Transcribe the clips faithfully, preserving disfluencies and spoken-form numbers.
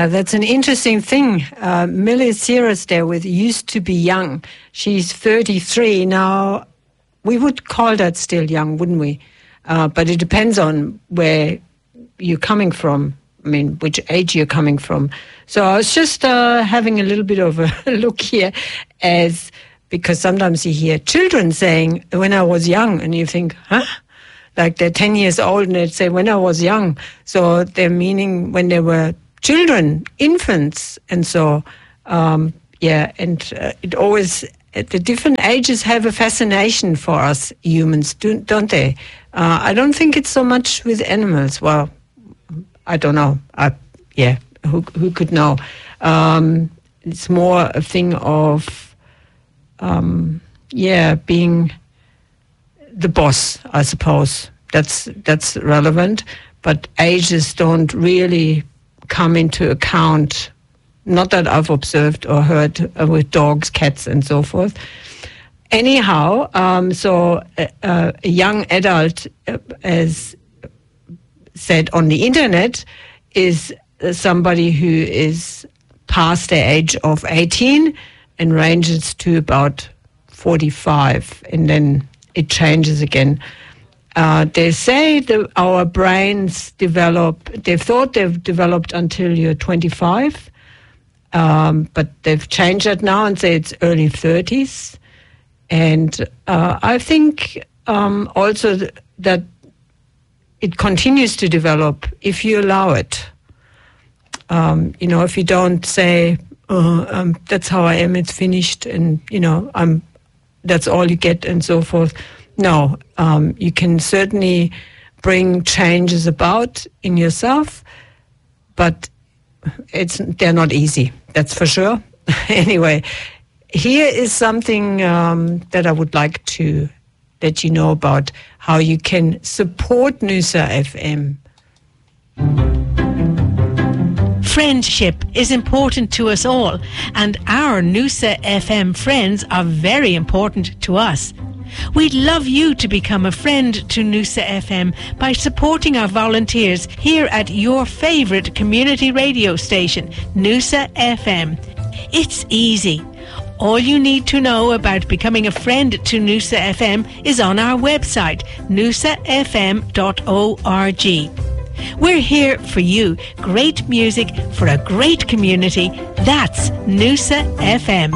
Yeah, that's an interesting thing. Uh, Miley Cyrus there with Used to Be Young. She's thirty-three now. We would call that still young, wouldn't we? Uh, but it depends on where you're coming from. I mean, which age you're coming from. So I was just uh, having a little bit of a look here, as because sometimes you hear children saying, when I was young, and you think, huh? Like they're ten years old and they say, when I was young. So they're meaning when they were children, infants. And so, um, yeah, and uh, it always, the different ages have a fascination for us humans, don't they? Uh, I don't think it's so much with animals. Well, I don't know. I, yeah, who who could know? Um, it's more a thing of, um, yeah, being the boss, I suppose. That's that's relevant, but ages don't really come into account. Not that I've observed or heard uh, with dogs, cats, and so forth. Anyhow, um, so uh, a young adult, uh, as said on the internet, is uh, somebody who is past the age of eighteen and ranges to about forty-five, and then it changes again. Uh, they say that our brains develop, they've thought they've developed until you're twenty-five, um, but they've changed that now and say it's early thirties. And uh, I think um, also th- that it continues to develop if you allow it. Um, you know, if you don't say, oh, um, that's how I am, it's finished, and, you know, I'm that's all you get, and so forth. No, um, you can certainly bring changes about in yourself, but it's they're not easy, that's for sure. Anyway, here is something um, that I would like to let you know about, how you can support Noosa F M. Friendship is important to us all, and our Noosa F M friends are very important to us. We'd love you to become a friend to Noosa F M by supporting our volunteers here at your favourite community radio station, Noosa F M. It's easy. All you need to know about becoming a friend to Noosa F M is on our website, noosa f m dot org. We're here for you. Great music for a great community. That's Noosa F M.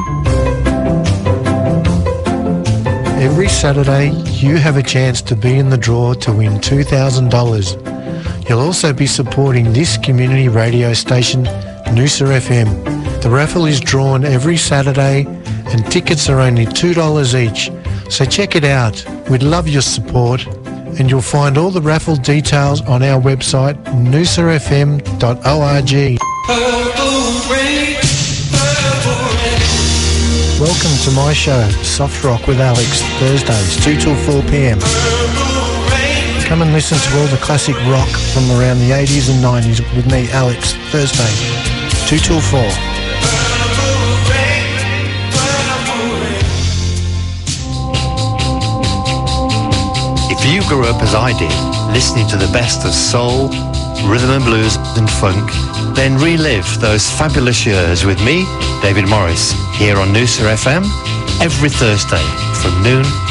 Every Saturday, you have a chance to be in the draw to win two thousand dollars. You'll also be supporting this community radio station, Noosa F M. The raffle is drawn every Saturday and tickets are only two dollars each. So check it out. We'd love your support, and you'll find all the raffle details on our website, noosa f m dot org. Welcome to my show, Soft Rock with Alex, Thursdays, two till four p.m. Come and listen to all the classic rock from around the eighties and nineties with me, Alex, Thursday, two till four. If you grew up as I did, listening to the best of soul, rhythm and blues and funk, then relive those fabulous years with me, David Morris, here on Noosa F M, every Thursday from noon